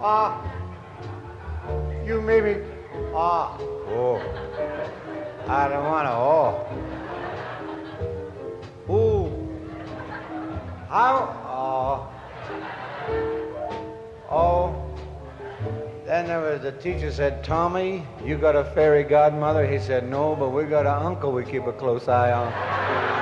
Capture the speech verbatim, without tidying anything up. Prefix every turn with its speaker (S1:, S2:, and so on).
S1: Ah. You made me. Ah. Oh. I don't want to. Oh. Ooh. How? Oh. Oh. Then there was the teacher said, Tommy, you got a fairy godmother? He said, no, but we got an uncle we keep a close eye on.